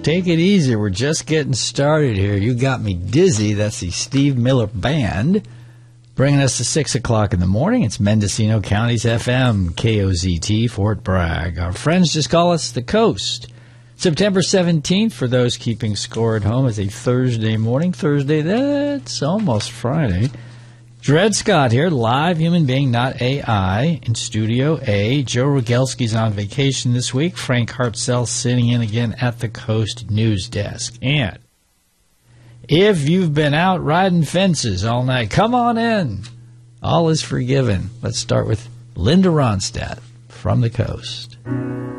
Take it easy. We're just getting started here. You got me dizzy. That's the Steve Miller Band. Bringing us to 6 o'clock in the morning. It's Mendocino County's FM, KOZT, Fort Bragg. Our friends just call us the Coast. September 17th, for those keeping score at home, is a Thursday morning. Thursday, that's almost Friday. Dred Scott here, live human being, not AI, in Studio A. Joe Rogelski's on vacation this week. Frank Hartzell sitting in again at the Coast News Desk. And if you've been out riding fences all night, come on in. All is forgiven. Let's start with Linda Ronstadt from the Coast.